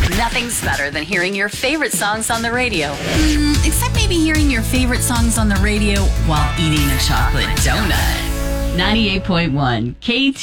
Nothing's better than hearing your favorite songs on the radio. Except maybe hearing your favorite songs on the radio while eating a chocolate donut. 98.1 KT.